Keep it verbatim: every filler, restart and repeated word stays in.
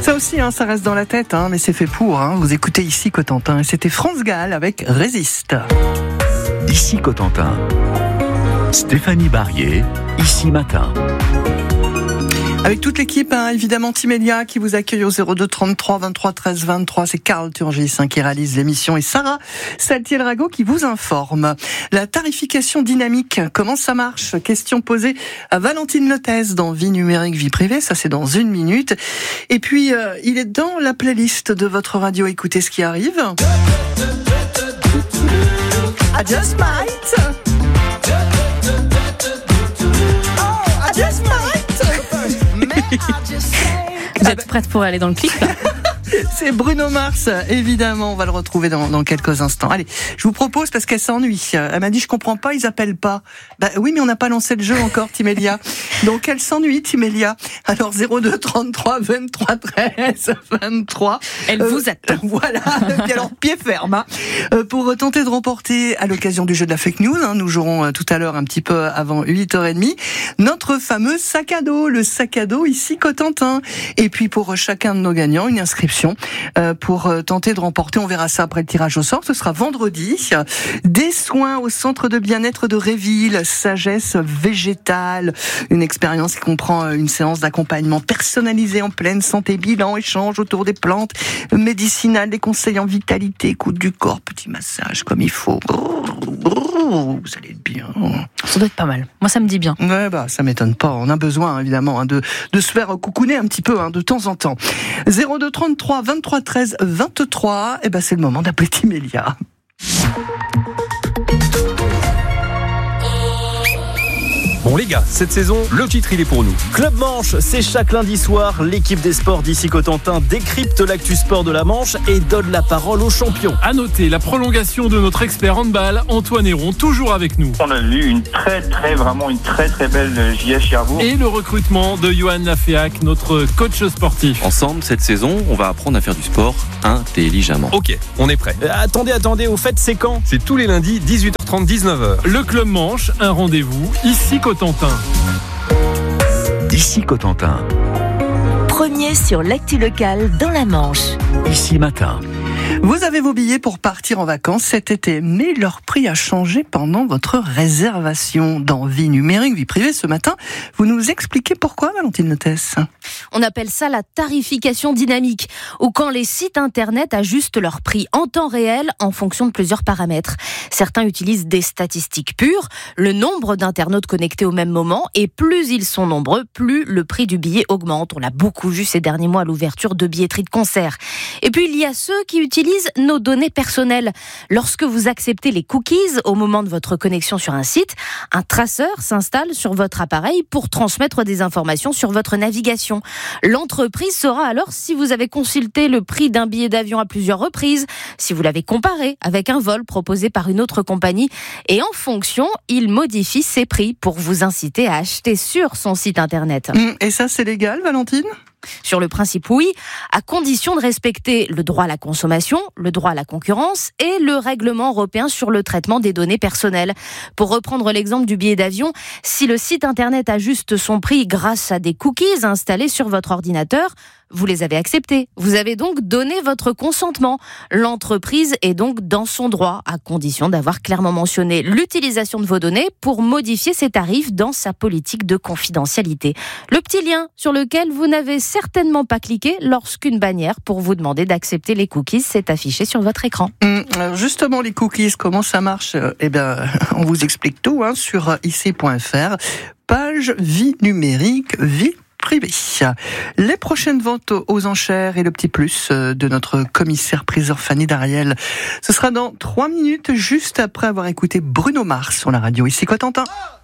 Ça aussi, hein, ça reste dans la tête, hein, mais c'est fait pour. Hein. Vous écoutez ici Cotentin, et c'était France Gall avec Résiste. Ici Cotentin, Stéphanie Barrier, Ici Matin. Avec toute l'équipe, hein, évidemment, Timélia qui vous accueille au zéro deux trente-trois vingt-trois treize vingt-trois. C'est Carl Turgis hein, qui réalise l'émission et Sarah Saltiel-Rago qui vous informe. La tarification dynamique, comment ça marche? Question posée à Valentine Lotez dans Vie numérique, vie privée. Ça, c'est dans une minute. Et puis, euh, il est dans la playlist de votre radio. Écoutez ce qui arrive. I just might. Oh, I just might. Vous êtes prête pour aller dans le clip là? C'est Bruno Mars, évidemment, on va le retrouver dans, dans quelques instants. Allez, je vous propose parce qu'elle s'ennuie. Elle m'a dit, je comprends pas, ils appellent pas. Bah oui, mais on n'a pas lancé le jeu encore, Timélia. Donc elle s'ennuie, Timélia. Alors zéro deux trente-trois vingt-trois treize vingt-trois. Elle euh, vous attend. Voilà, et alors pied ferme. Hein. Euh, pour tenter de remporter, à l'occasion du jeu de la fake news, hein, nous jouerons euh, tout à l'heure un petit peu avant huit heures trente, notre fameux sac à dos, le sac à dos ici Cotentin. Et puis pour chacun de nos gagnants, une inscription Euh, pour euh, tenter de remporter, on verra ça après le tirage au sort, ce sera vendredi, des soins au centre de bien-être de Réville, sagesse végétale, une expérience qui comprend une séance d'accompagnement personnalisée en pleine santé, bilan, échange autour des plantes médicinales, des conseils en vitalité, écoute du corps, petit massage comme il faut. Vous allez être bien. Ça doit être pas mal. Moi, ça me dit bien. Ouais, bah, ça m'étonne pas. On a besoin, évidemment, hein, de, de se faire coucouner un petit peu, hein, de temps en temps. zéro deux trente-trois vingt-trois treize vingt-trois. Et ben, c'est le moment d'appeler Timélia. Bon les gars, cette saison, le titre il est pour nous. Club Manche, c'est chaque lundi soir. L'équipe des sports d'ici Cotentin décrypte l'actu sport de la Manche et donne la parole aux champions. À noter la prolongation de notre expert handball, Antoine Héron, toujours avec nous. On a eu une très très vraiment une très très belle J S Cherbourg. Et le recrutement de Johan Laféac, notre coach sportif. Ensemble, cette saison, on va apprendre à faire du sport intelligemment. Ok, on est prêt. Euh, attendez, attendez, au fait, c'est quand ? C'est tous les lundis, dix-huit heures trente, dix-neuf heures. Le Club Manche, un rendez-vous, ici Cotentin. Ici Cotentin. Premier sur l'actu locale dans la Manche. Ici Matin. Vous avez vos billets pour partir en vacances cet été, mais leur prix a changé pendant votre réservation. Dans Vie numérique, vie privée, ce matin, vous nous expliquez pourquoi, Valentine Lotez? On appelle ça la tarification dynamique, ou quand les sites internet ajustent leur prix en temps réel en fonction de plusieurs paramètres. Certains utilisent des statistiques pures, le nombre d'internautes connectés au même moment, et plus ils sont nombreux, plus le prix du billet augmente. On l'a beaucoup vu ces derniers mois à l'ouverture de billetteries de concerts. Et puis il y a ceux qui utilisent nos données personnelles. Lorsque vous acceptez les cookies au moment de votre connexion sur un site, un traceur s'installe sur votre appareil pour transmettre des informations sur votre navigation. L'entreprise saura alors si vous avez consulté le prix d'un billet d'avion à plusieurs reprises, si vous l'avez comparé avec un vol proposé par une autre compagnie, et en fonction, il modifie ses prix pour vous inciter à acheter sur son site internet. Et ça, c'est légal, Valentine ? Sur le principe, oui, à condition de respecter le droit à la consommation, le droit à la concurrence et le règlement européen sur le traitement des données personnelles. Pour reprendre l'exemple du billet d'avion, si le site internet ajuste son prix grâce à des cookies installés sur votre ordinateur, vous les avez acceptés. Vous avez donc donné votre consentement. L'entreprise est donc dans son droit, à condition d'avoir clairement mentionné l'utilisation de vos données pour modifier ses tarifs dans sa politique de confidentialité. Le petit lien sur lequel vous n'avez certainement pas cliqué lorsqu'une bannière pour vous demander d'accepter les cookies s'est affichée sur votre écran. Mmh, alors justement, les cookies, comment ça marche ? Eh bien, on vous explique tout hein, sur ici point f r, page Vie numérique, vie privée. Les prochaines ventes aux enchères et le petit plus de notre commissaire-priseur Fanny Dariel, ce sera dans trois minutes, juste après avoir écouté Bruno Mars sur la radio ici Cotentin.